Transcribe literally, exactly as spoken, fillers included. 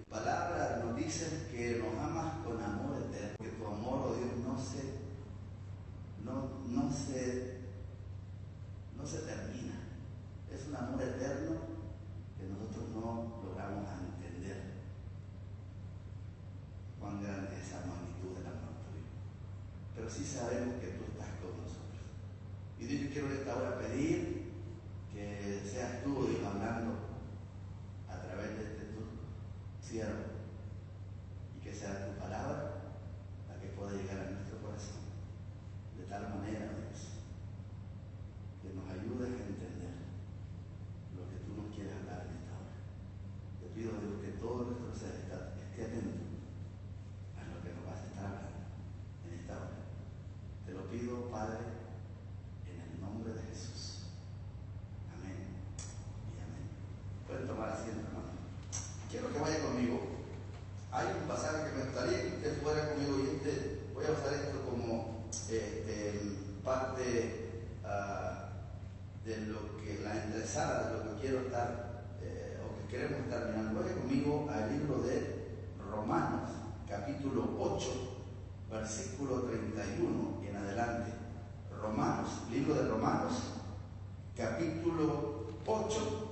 palabra nos dice que nos amas con amor eterno, que tu amor, oh Dios, no se, no, no se, no se termina. Es un amor eterno que nosotros no logramos entender cuán grande es esa magnitud del amor tuyo. Pero sí sabemos que tú estás con nosotros. Y Dios, yo quiero en esta hora pedir que seas tú, Dios, hablando a través de este tu siervo, y que sea tu palabra la que pueda llegar a nuestro corazón, de tal manera, Dios, que nos ayudes a entender lo que tú nos quieres hablar en esta hora. Te pido, Dios, que todo nuestro ser esté atento a lo que nos vas a estar hablando en esta hora. Te lo pido, Padre, en el nombre de Jesús. Amén y amén. Pueden tomar asiento, hermano. Quiero que vaya conmigo. Hay un pasaje que me gustaría que usted fuera conmigo, y este, voy a usar esto como este, parte uh, de lo que, la endrezada de lo que quiero estar, eh, o que queremos estar mirando. Vaya conmigo al libro de Romanos, capítulo ocho, versículo treinta y uno y en adelante. Romanos, libro de Romanos, capítulo ocho,